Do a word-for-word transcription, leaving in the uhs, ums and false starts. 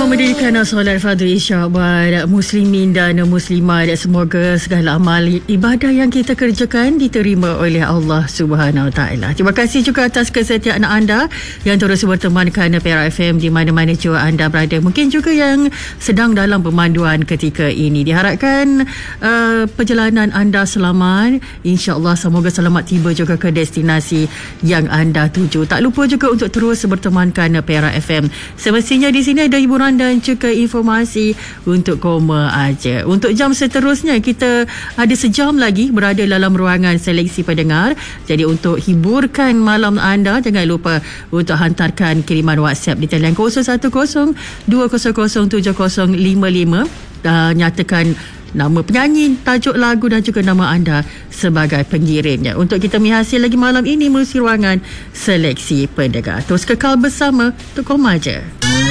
mendirikan solat fardu isya buat muslimin dan muslimat. Semoga segala amal ibadah yang kita kerjakan diterima oleh Allah Subhanahu Wa Taala. Terima kasih juga atas kesetiaan anda yang terus bertemankan Perak F M di mana-mana jua anda berada. Mungkin juga yang sedang dalam pemanduan ketika ini. Diharapkan uh, perjalanan anda selamat. InsyaAllah semoga selamat tiba juga ke destinasi yang anda tuju. Tak lupa juga untuk terus bertemankan Perak F M. Semestinya di sini ada hiburan dan juga informasi untuk koma aja. Untuk jam seterusnya kita ada sejam lagi berada dalam ruangan seleksi pendengar. Jadi untuk hiburkan malam anda, jangan lupa untuk hantarkan kiriman WhatsApp di talian kosong satu kosong dua kosong kosong tujuh kosong lima lima. Uh, nyatakan nama penyanyi, tajuk lagu dan juga nama anda sebagai pengirimnya. Untuk kita menghasil lagi malam ini melalui ruangan seleksi pendengar. Terus kekal bersama untuk koma aja.